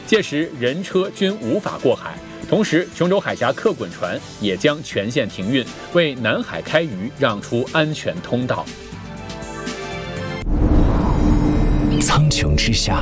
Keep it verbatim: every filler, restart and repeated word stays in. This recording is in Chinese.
届时人车均无法过海。同时，琼州海峡客滚船也将全线停运，为南海开渔让出安全通道。 苍穹之下，